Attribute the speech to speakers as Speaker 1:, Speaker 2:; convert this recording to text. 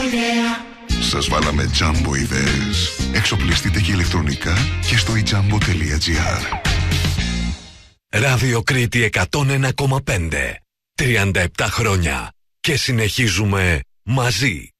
Speaker 1: Σας βάλαμε τζάμπο ιδέες. Εξοπλιστείτε και ηλεκτρονικά και στο ijambo.gr.
Speaker 2: Ράδιο Κρήτη 101,5. 37 χρόνια και συνεχίζουμε μαζί.